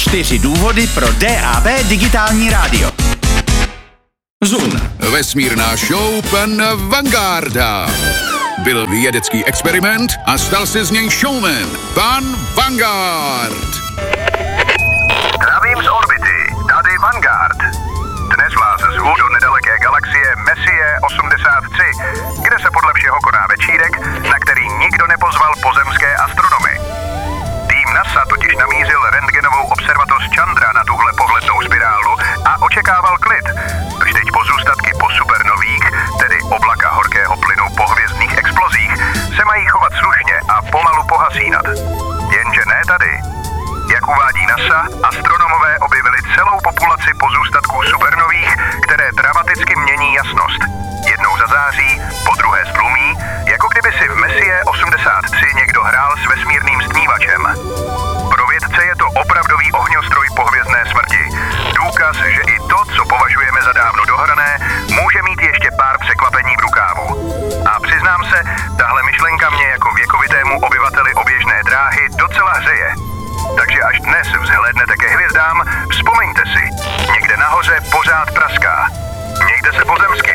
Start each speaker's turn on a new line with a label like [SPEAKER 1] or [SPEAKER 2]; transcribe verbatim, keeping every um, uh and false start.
[SPEAKER 1] Čtyři důvody pro D A B digitální rádio. Zoom.
[SPEAKER 2] Vesmírná show pana Vangarda. Byl vědecký experiment a stal se z něj showman. Pan Vanguard.
[SPEAKER 3] Zdravím z orbity, tady Vanguard. Dnes vás zvu do nedaleké galaxie Messier osmdesát tři, kde se podle všeho koná večírek, na který nikdo nepozval pozemské astronomy. Tým NASA totiž namířil rentgenovou observatoř Chandra na tuhle pohlednou spirálu a očekával klid, až teď pozůstatky po supernových, tedy oblaka horkého plynu po hvězdných explozích, se mají chovat slušně a pomalu pohasínat. Jenže ne tady. Jak uvádí NASA, astronomové objevili celou populaci pozůstatků supernových, které dramaticky mění jasnost. Jednou zazáří, po druhé stlumí, jako kdyby si v Messier osmdesát tři někdo hrál s vesmírným stmívačem. Pro vědce je to opravdový ohňostroj pohvězdné smrti. Důkaz, že i to, co považujeme za dávno dohrané, může mít ještě pár překvapení v rukávu. A přiznám se, tahle myšlenka mě jako věkovitému obyvateli oběžné dráhy docela hřeje. Takže až dnes vzhlédnete ke hvězdám, vzpomeňte si, někde nahoře pořád praská. Mějte se pozemsky.